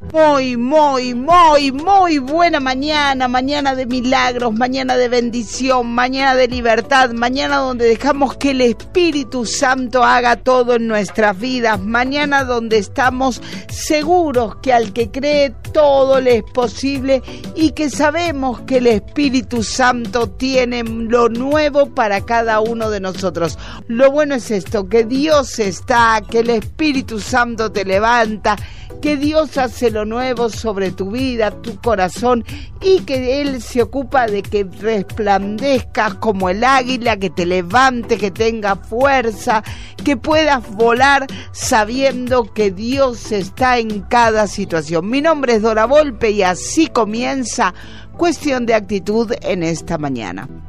Muy buena mañana, mañana de milagros, mañana de bendición, mañana de libertad, mañana donde dejamos que el Espíritu Santo haga todo en nuestras vidas, mañana donde estamos seguros que al que cree todo le es posible y que sabemos que el Espíritu Santo tiene lo nuevo para cada uno de nosotros. Lo bueno es esto, que Dios está, que el Espíritu Santo te levanta, que Dios hace lo nuevo sobre tu vida, tu corazón, y que Él se ocupa de que resplandezcas como el águila, que te levante, que tenga fuerza, que puedas volar sabiendo que Dios está en cada situación. Mi nombre es Dora Volpe y así comienza Cuestión de Actitud en esta mañana.